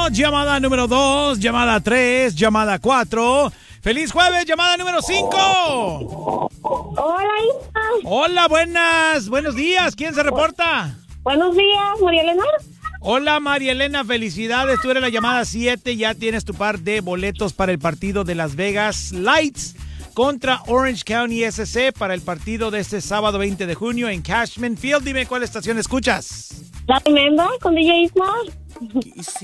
1, llamada número 2, llamada 3, llamada 4. ¡Feliz jueves! Llamada número 5. Hola, hija. Hola, buenos días. ¿Quién se reporta? Buenos días, María Elena. Hola, María Elena, felicidades. Tú eres la llamada 7. Ya tienes tu par de boletos para el partido de Las Vegas Lights contra Orange County SC para el partido de este sábado 20 de junio en Cashman Field. Dime cuál estación escuchas. La tremenda con DJ Isma.